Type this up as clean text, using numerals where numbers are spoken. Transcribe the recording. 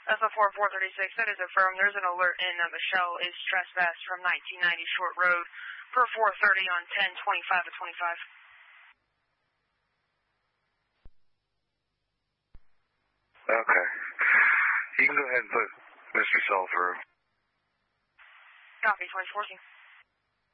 SL4 436, that is affirmed. There's an alert in Michelle is trespass from 1990 Short Road for 430 on 1025 at 25. Okay. You can go ahead and put Mr. Sulphur. Copy, 24.